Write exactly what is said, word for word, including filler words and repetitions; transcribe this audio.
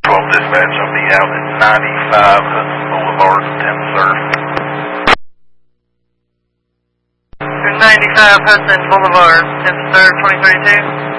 twelve dispatch, I'll be out at ninety-five Hudson Boulevard, Tampa, sir. ninety-five Hudson Boulevard, Tampa, sir, twenty thirty-two.